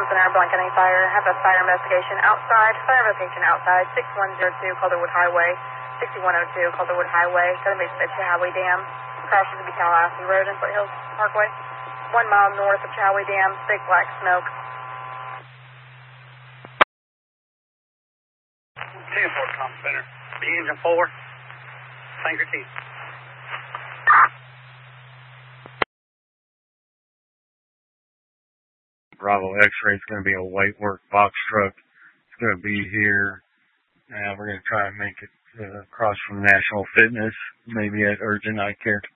open air blanketing fire. Have a fire investigation outside. Fire investigation outside. 6102 Calderwood Highway. 6102 Calderwood Highway. Going to be the Chowee Dam. Crash is going to be Tallahassee Road and Foothills Parkway. 1 mile north of Chowee Dam. Big black smoke. 10-4 Comm Center. The engine 4. Finger teeth. Bravo X-ray is going to be a white work box truck. It's going to be here. We're going to try and make it across from National Fitness, maybe at Urgent Eye Care.